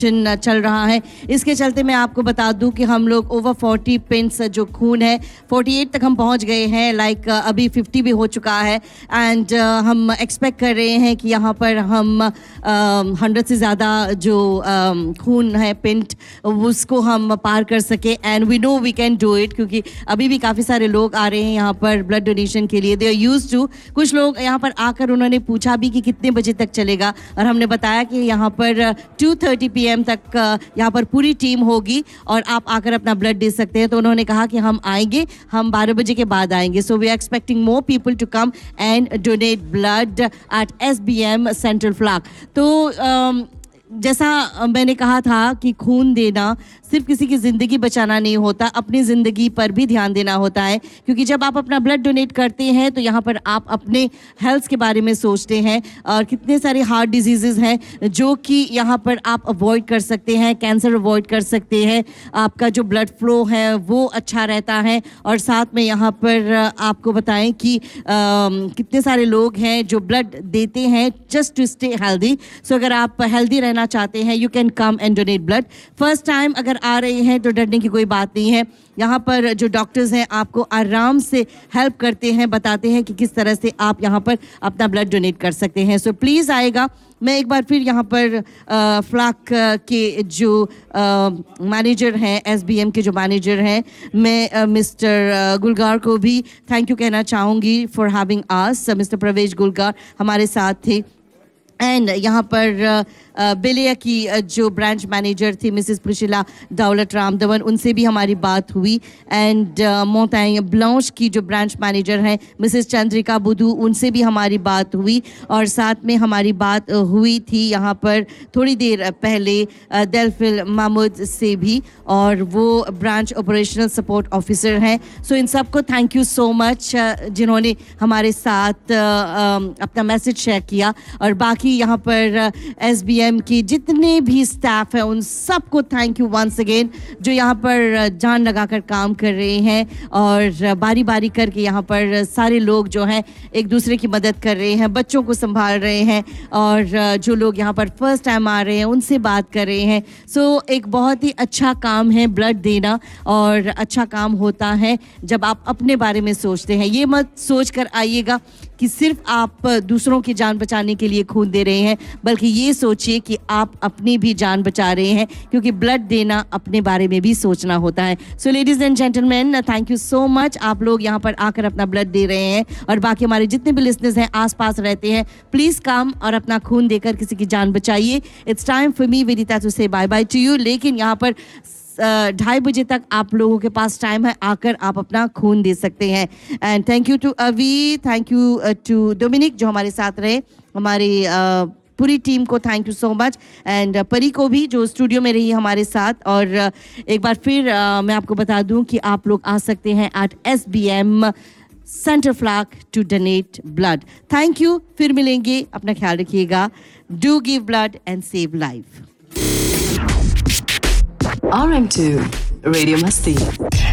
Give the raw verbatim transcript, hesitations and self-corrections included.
चल रहा है। इसके चलते मैं आपको बता दूं कि हम लोग ओवर फोर्टी पिंट्स जो खून है अड़तालीस तक हम पहुंच गए हैं। लाइक like, अभी पचास भी हो चुका है एंड uh, हम एक्सपेक्ट कर रहे हैं कि यहाँ पर हम हंड्रेड uh, से ज़्यादा जो uh, खून है पिंट उसको हम पार कर सके and we know we can do it, क्योंकि अभी भी काफ़ी सारे लोग आ रहे हैं यहाँ पर ब्लड डोनेशन के लिए। दे आर यूज्ड टू, कुछ लोग यहाँ पर आकर उन्होंने पूछा भी कि कितने बजे तक चलेगा और हमने बताया कि यहाँ पर टू थर्टी पी एम तक यहाँ पर पूरी टीम होगी और आप आकर अपना ब्लड दे सकते हैं। तो उन्होंने कहा कि हम आएंगे, हम बारह बजे के बाद आएंगे। So we are expecting more people to come and donate blood eight S B M central flag. तो um, जैसा मैंने कहा था कि खून देना सिर्फ किसी की ज़िंदगी बचाना नहीं होता, अपनी ज़िंदगी पर भी ध्यान देना होता है, क्योंकि जब आप अपना ब्लड डोनेट करते हैं तो यहाँ पर आप अपने हेल्थ के बारे में सोचते हैं और कितने सारे हार्ट डिजीज़ेस हैं जो कि यहाँ पर आप अवॉइड कर सकते हैं, कैंसर अवॉइड कर सकते हैं, आपका जो ब्लड फ्लो है वो अच्छा रहता है। और साथ में यहाँ पर आपको बताएं कि आ, कितने सारे लोग हैं जो ब्लड देते हैं जस्ट टू स्टे हेल्दी। सो अगर आप हेल्दी रहना चाहते हैं you can come and donate blood. First time अगर आ रहे हैं तो डरने की कोई बात नहीं है। यहाँ पर जो डॉक्टर्स हैं आपको आराम से हेल्प करते हैं, बताते हैं कि किस तरह से आप यहाँ पर अपना ब्लड डोनेट कर सकते हैं। सो प्लीज़ आएगा। मैं एक बार फिर यहाँ पर फ्लैग के जो मैनेजर हैं, एसबीएम के जो मैनेजर हैं, मैं मिस्टर गुलगार को भी थैंक यू कहना चाहूँगी फॉर हैविंग अस। मिस्टर प्रवेश गुलगार हमारे साथ थे एंड यहाँ पर बेलिया की जो ब्रांच मैनेजर थी मिसेस प्रिशिला दौलत रामदवन, उनसे भी हमारी बात हुई एंड मोंताई ब्लांच की जो ब्रांच मैनेजर हैं मिसेस चंद्रिका बुधू, उनसे भी हमारी बात हुई। और साथ में हमारी बात हुई थी यहाँ पर थोड़ी देर पहले दिलफिल महमूद से भी, और वो ब्रांच ऑपरेशनल सपोर्ट ऑफिसर हैं। सो इन सबको थैंक यू सो मच जिन्होंने हमारे साथ अपना मैसेज शेयर किया। और बाकी यहाँ पर एस बी एम की जितने भी स्टाफ है उन सबको थैंक यू वंस अगेन, जो यहाँ पर जान लगाकर काम कर रहे हैं और बारी बारी करके यहाँ पर सारे लोग जो हैं एक दूसरे की मदद कर रहे हैं, बच्चों को संभाल रहे हैं और जो लोग यहाँ पर फर्स्ट टाइम आ रहे हैं उनसे बात कर रहे हैं। सो so, एक बहुत ही अच्छा काम है ब्लड देना, और अच्छा काम होता है जब आप अपने बारे में सोचते हैं। ये मत सोच कर आइएगा कि सिर्फ आप दूसरों की जान बचाने के लिए खून दे रहे हैं, बल्कि ये सोचिए कि आप अपनी भी जान बचा रहे हैं, क्योंकि ब्लड देना अपने बारे में भी सोचना होता है। So ladies and gentleman, thank you so much. आप लोग यहाँ पर आकर अपना ब्लड दे रहे हैं और बाकी हमारे जितने भी लिसनर्स हैं आसपास रहते हैं, प्लीज़ कम और अपना खून देकर किसी की जान बचाइए। It's time for me वेदिता to से बाय बाय टू यू। लेकिन यहाँ पर ढाई uh, बजे तक आप लोगों के पास टाइम है, आकर आप अपना खून दे सकते हैं। एंड थैंक यू टू अवी, थैंक यू टू डोमिनिक जो हमारे साथ रहे, हमारी uh, पूरी टीम को thank you so much, and परी को भी जो स्टूडियो में रही हमारे साथ। और uh, एक बार फिर uh, मैं आपको बता दूं कि आप लोग आ सकते हैं eight S B M centre flag to donate blood. Thank you, फिर मिलेंगे, अपना ख्याल रखिएगा। Do give blood and save life. R M two Radio Masti.